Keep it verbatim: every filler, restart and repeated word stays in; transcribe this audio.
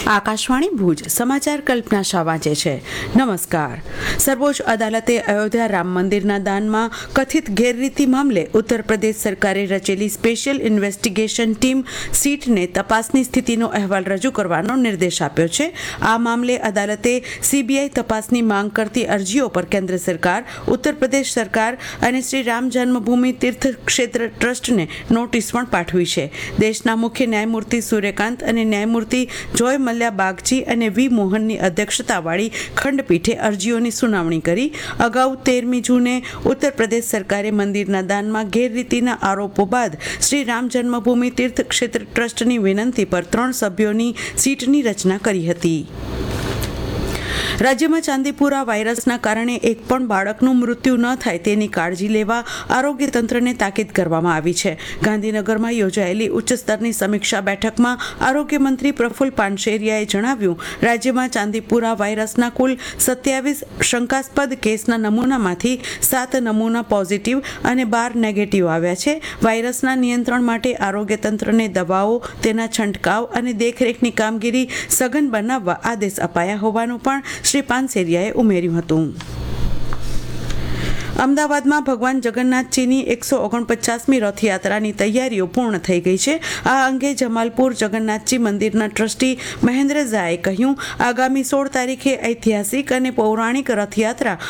આકાશવાણી ભુજ સમાચાર કલ્પના શાહ વાંચે છે. નમસ્કાર. સર્વોચ્ચ અદાલતે અયોધ્યા રામ મંદિરના દાનમાં કથિત ગેરરીતિ મામલે ઉત્તર પ્રદેશ સરકારે રચેલી સ્પેશિયલ ઇન્વેસ્ટિગેશન ટીમ સીટને તપાસની સ્થિતિનો અહેવાલ રજૂ કરવાનો નિર્દેશ આપ્યો છે. આ મામલે અદાલતે સીબીઆઈ તપાસની માંગ કરતી અરજીઓ પર કેન્દ્ર સરકાર, ઉત્તર પ્રદેશ સરકાર અને શ્રી રામ જન્મભૂમિ તીર્થ ક્ષેત્ર ટ્રસ્ટને નોટિસ પણ પાઠવી છે. દેશના મુખ્ય ન્યાયમૂર્તિ સૂર્યકાંત અને ન્યાયમૂર્તિ જોય મલ્યા બાગચી અને વી મોહનની અધ્યક્ષતાવાળી ખંડપીઠે અરજીઓની સુનાવણી કરી. અગાઉ તેરમી જૂને ઉત્તર પ્રદેશ સરકારે મંદિરના દાનમાં ગેરરીતિના આરોપો બાદ શ્રી રામ જન્મભૂમિ તીર્થ ક્ષેત્ર ટ્રસ્ટની વિનંતી પર ત્રણ સભ્યોની સીટની રચના કરી હતી. રાજ્યમાં ચાંદીપુરા વાયરસના કારણે એક પણ બાળકનું મૃત્યુ ન થાય તેની કાળજી લેવા આરોગ્ય તંત્રને તાકીદ કરવામાં આવી છે. ગાંધીનગરમાં યોજાયેલી ઉચ્ચ સ્તરની સમીક્ષા બેઠકમાં આરોગ્ય મંત્રી પ્રફુલ્લ પાનશેરિયાએ જણાવ્યું, રાજ્યમાં ચાંદીપુરા વાયરસના કુલ સત્યાવીસ શંકાસ્પદ કેસના નમૂનામાંથી સાત નમૂના પોઝિટિવ અને બાર નેગેટિવ આવ્યા છે. વાયરસના નિયંત્રણ માટે આરોગ્ય તંત્રને દવાઓ, તેના છંટકાવ અને દેખરેખની કામગીરી સઘન બનાવવા આદેશ અપાયા હોવાનું પણ શ્રી પાનસેરિયાએ ઉમેર્યું હતું. અમદાવાદમાં ભગવાન જગન્નાથજીની એકસો ઓગણપચાસમી રથયાત્રાની તૈયારીઓ પૂર્ણ થઈ ગઈ છે. આ અંગે જમાલપુર જગન્નાથજી મંદિરના ટ્રસ્ટી મહેન્દ્ર ઝાએ કહ્યું, આગામી સોળ તારીખે ઐતિહાસિક અને પૌરાણિક રથયાત્રા